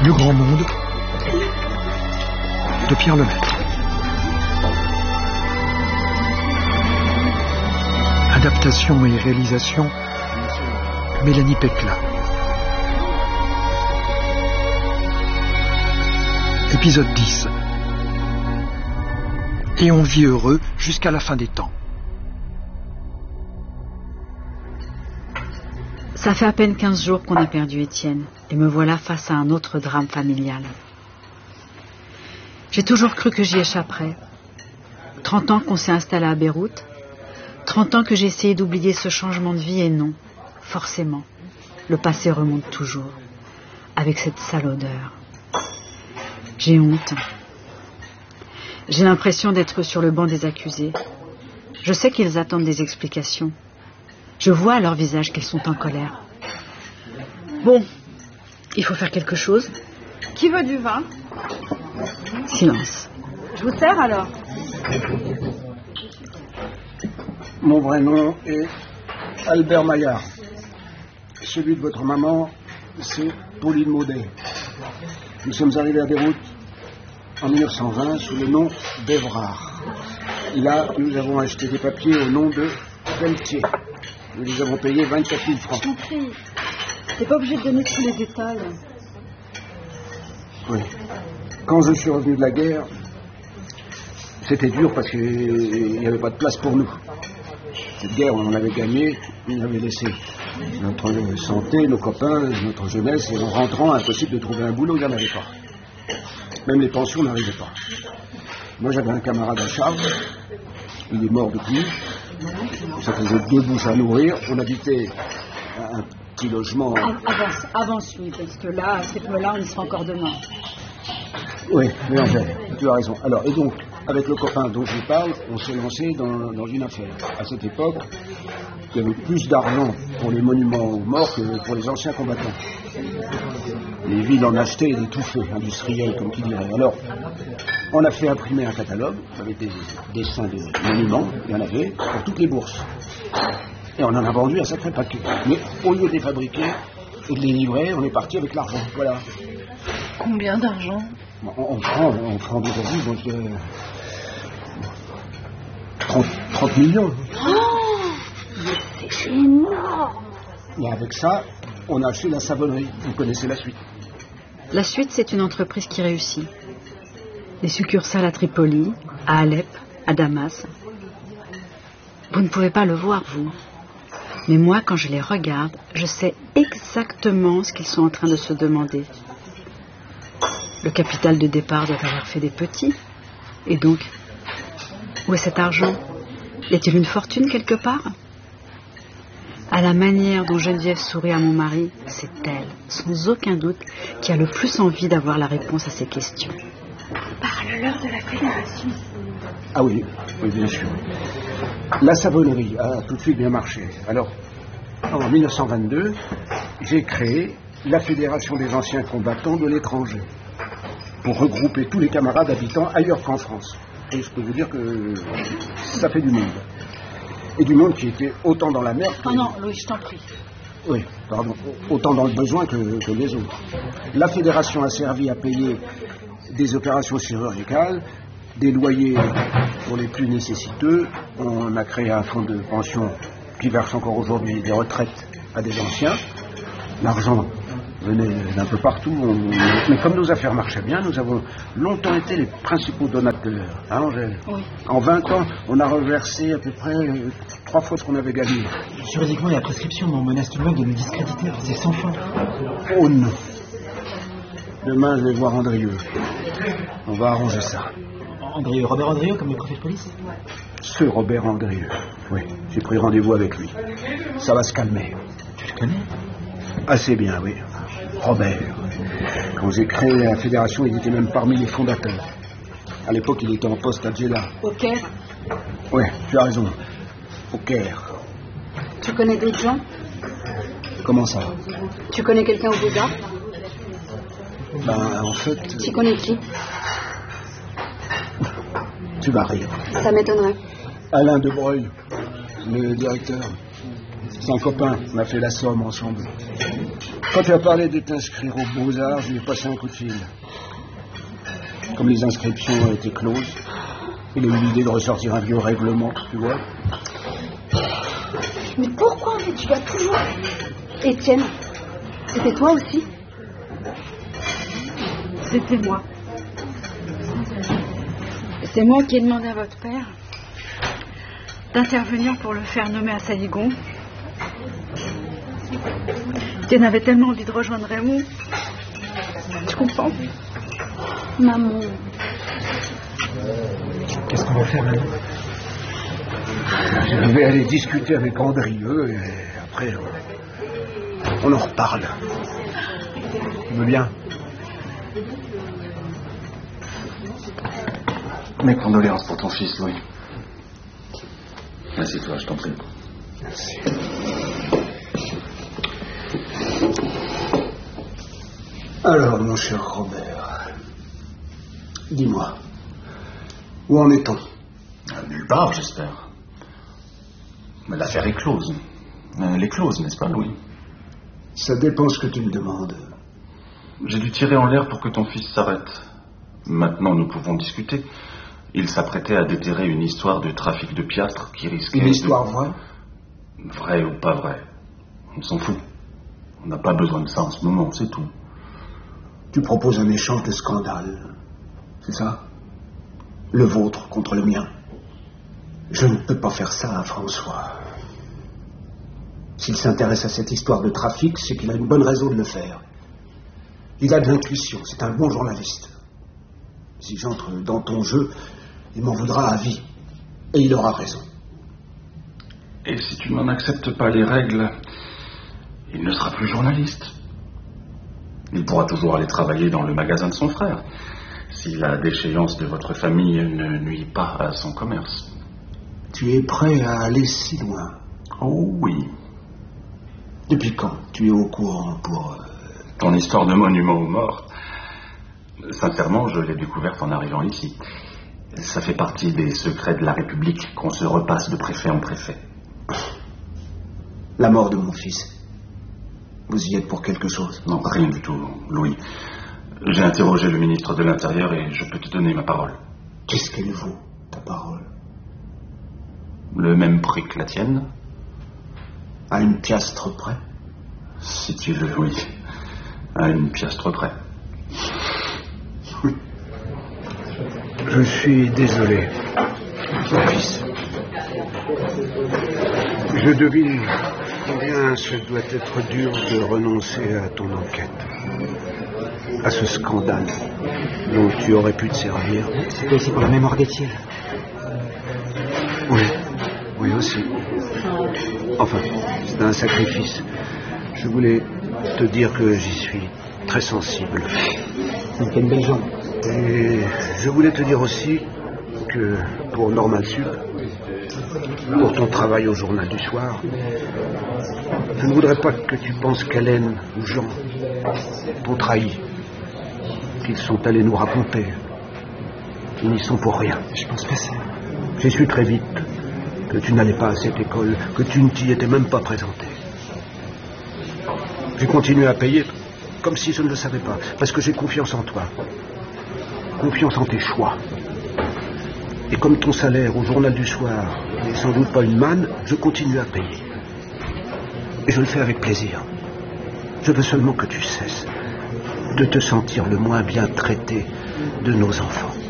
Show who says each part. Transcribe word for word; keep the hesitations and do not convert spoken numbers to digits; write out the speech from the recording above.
Speaker 1: Le Grand Monde de Pierre Lemaitre. Adaptation et réalisation Mélanie Pécla. Épisode dix. Et on vit heureux jusqu'à la fin des temps.
Speaker 2: Ça fait à peine quinze jours qu'on a perdu Étienne, et me voilà face à un autre drame familial. J'ai toujours cru que j'y échapperais. Trente ans qu'on s'est installé à Beyrouth, trente ans que j'ai essayé d'oublier ce changement de vie, et non, forcément, le passé remonte toujours, avec cette sale odeur. J'ai honte. J'ai l'impression d'être sur le banc des accusés. Je sais qu'ils attendent des explications. Je vois à leur visage qu'ils sont en colère. Bon, il faut faire quelque chose.
Speaker 3: Qui veut du vin?
Speaker 2: Silence.
Speaker 3: Je vous sers alors.
Speaker 4: Mon vrai nom est Albert Maillard. Celui de votre maman, c'est Pauline Maudet. Nous sommes arrivés à Beyrouth en mille neuf cent vingt sous le nom d'Evrard. Là, nous avons acheté des papiers au nom de Pelletier. Nous les avons payés vingt-quatre mille francs.
Speaker 3: Je t'en prie. T'es pas obligé de donner tous les détails.
Speaker 4: Oui. Quand je suis revenu de la guerre, c'était dur parce qu'il n'y avait pas de place pour nous. Cette guerre, on l'avait gagnée, on avait laissé notre santé, nos copains, notre jeunesse, et en rentrant, impossible de trouver un boulot, il n'y en avait pas. Même les pensions n'arrivaient pas. Moi, j'avais un camarade à Charles, il est mort depuis. Ça faisait deux bouches à nourrir. On habitait un petit logement.
Speaker 3: Avance, avance, oui, parce que là, à ce rythme-là, on y sera encore demain.
Speaker 4: Oui, mais Angèle, tu as raison. Alors, et donc, avec le copain dont je parle, on s'est lancé dans, dans une affaire. À cette époque, il y avait plus d'argent pour les monuments aux morts que pour les anciens combattants. Les villes en achetaient et étouffaient, industriels, comme qui dirait. Alors, on a fait imprimer un catalogue avec des dessins de monuments, il y en avait, pour toutes les bourses. Et on en a vendu un sacré paquet. Mais au lieu de les fabriquer et de les livrer, on est parti avec l'argent. Voilà.
Speaker 3: Combien d'argent?
Speaker 4: On, on prend, on prend d'aujourd'hui, donc euh, trente millions.
Speaker 3: Oh, c'est énorme.
Speaker 4: Et avec ça, on a acheté la savonnerie. Vous connaissez la suite.
Speaker 2: La suite, c'est une entreprise qui réussit. Les succursales à Tripoli, à Alep, à Damas. Vous ne pouvez pas le voir, vous. Mais moi, quand je les regarde, je sais exactement ce qu'ils sont en train de se demander. Le capital de départ doit avoir fait des petits. Et donc, où est cet argent? Est-il une fortune quelque part? À la manière dont Geneviève sourit à mon mari, c'est elle, sans aucun doute, qui a le plus envie d'avoir la réponse à ces questions.
Speaker 3: Parle-leur de la fédération.
Speaker 4: Ah oui, oui, bien sûr. La savonnerie a tout de suite bien marché. Alors, en mille neuf cent vingt-deux, j'ai créé la Fédération des anciens combattants de l'étranger pour regrouper tous les camarades habitant ailleurs qu'en France. Et je peux vous dire que ça fait du monde. Et du monde qui était autant dans la merde que...
Speaker 3: Oh non, Louis, je t'en prie.
Speaker 4: Oui, pardon. Autant dans le besoin que, que les autres. La fédération a servi à payer des opérations chirurgicales, des loyers pour les plus nécessiteux. On a créé un fonds de pension qui verse encore aujourd'hui des retraites à des anciens. L'argent venait d'un peu partout. On... Mais comme nos affaires marchaient bien, nous avons longtemps été les principaux donateurs. Hein, Angèle?
Speaker 3: Oui.
Speaker 4: En vingt ans, on a reversé à peu près euh, trois fois ce qu'on avait gagné.
Speaker 1: Juridiquement, il y a prescription, mais on menace tout de même de nous discréditer. C'est sans fin.
Speaker 4: Oh non. Demain, je vais voir Andrieux. On va arranger ça.
Speaker 1: Andrieux, Robert Andrieux, comme le préfet de police?
Speaker 4: Ce Robert Andrieux. Oui, j'ai pris rendez-vous avec lui. Ça va se calmer.
Speaker 1: Tu le connais?
Speaker 4: Assez bien, oui. Robert. Quand j'ai créé la fédération, il était même parmi les fondateurs. À l'époque, il était en poste à Jeddah.
Speaker 3: Au Caire?
Speaker 4: Oui, tu as raison. Au Caire.
Speaker 3: Tu connais d'autres gens?
Speaker 4: Comment ça?
Speaker 3: Tu connais quelqu'un au Bouddha?
Speaker 4: Ben, en fait...
Speaker 3: Tu connais qui?
Speaker 4: Tu vas rire.
Speaker 3: Ça m'étonnerait.
Speaker 4: Alain de Breuil, le directeur. C'est un copain, on a fait la somme ensemble. Quand tu as parlé de t'inscrire aux Beaux-Arts, je lui ai passé un coup de fil. Comme les inscriptions étaient closes, il a eu l'idée de ressortir un vieux règlement, tu vois.
Speaker 3: Mais pourquoi tu vas toujours... Étienne, c'était toi aussi?
Speaker 2: C'était moi. C'est moi qui ai demandé à votre père d'intervenir pour le faire nommer à Saligon. Étienne avait tellement envie de rejoindre Raymond. Tu comprends?
Speaker 3: Maman.
Speaker 1: Qu'est-ce qu'on va faire maintenant?
Speaker 4: Je vais aller discuter avec Andrieux et après on, on en reparle. Tu veux bien?
Speaker 5: Mes condoléances pour ton fils, Louis. Assieds-toi, je t'en prie.
Speaker 4: Merci. Alors, mon cher Robert, dis-moi, où en est-on?
Speaker 5: Nulle part, j'espère. Mais l'affaire est close. Elle est close, n'est-ce pas, Louis?
Speaker 4: Ça dépend ce que tu me demandes.
Speaker 5: J'ai dû tirer en l'air pour que ton fils s'arrête. Maintenant, nous pouvons discuter. Il s'apprêtait à déterrer une histoire de trafic de piastres qui risquait...
Speaker 4: Une histoire
Speaker 5: de...
Speaker 4: vraie?
Speaker 5: Vraie ou pas vraie. On s'en fout. On n'a pas besoin de ça en ce moment, c'est tout.
Speaker 4: Tu proposes un échange de scandales, c'est ça? Le vôtre contre le mien. Je ne peux pas faire ça à François. S'il s'intéresse à cette histoire de trafic, c'est qu'il a une bonne raison de le faire. Il a de l'intuition, c'est un bon journaliste. Si j'entre dans ton jeu, il m'en voudra à vie. Et il aura raison.
Speaker 5: Et si tu n'en acceptes pas les règles, il ne sera plus journaliste. Il pourra toujours aller travailler dans le magasin de son frère, si la déchéance de votre famille ne nuit pas à son commerce.
Speaker 4: Tu es prêt à aller si loin?
Speaker 5: Oh oui.
Speaker 4: Depuis quand tu es au courant pour... Euh...
Speaker 5: Ton histoire de monument aux morts, sincèrement, je l'ai découverte en arrivant ici. Ça fait partie des secrets de la République qu'on se repasse de préfet en préfet.
Speaker 4: La mort de mon fils. Vous y êtes pour quelque chose?
Speaker 5: Non, rien du tout, Louis. J'ai interrogé le ministre de l'Intérieur et je peux te donner ma parole.
Speaker 4: Qu'est-ce qu'elle vaut, ta parole?
Speaker 5: Le même prix que la tienne?
Speaker 4: À une piastre près?
Speaker 5: Si tu veux, oui. À une piastre près.
Speaker 4: Je suis désolé, mon fils. Je devine combien ce doit être dur de renoncer à ton enquête, à ce scandale dont tu aurais pu te servir.
Speaker 1: C'était aussi pour la mémoire d'Étienne.
Speaker 4: Oui, oui aussi. Enfin, c'est un sacrifice. Je voulais te dire que j'y suis très sensible.
Speaker 1: C'est une belle jambe.
Speaker 4: Et je voulais te dire aussi que pour Normal Sup, pour ton travail au journal du soir, je ne voudrais pas que tu penses qu'Hélène ou Jean t'ont trahi, qu'ils sont allés nous raconter. Ils n'y sont pour rien.
Speaker 1: Je pense pas ça.
Speaker 4: J'ai su très vite que tu n'allais pas à cette école, que tu ne t'y étais même pas présenté. J'ai continué à payer comme si je ne le savais pas, parce que j'ai confiance en toi. Confiance en tes choix. Et comme ton salaire au journal du soir n'est sans doute pas une manne, je continue à payer. Et je le fais avec plaisir. Je veux seulement que tu cesses de te sentir le moins bien traité de nos enfants.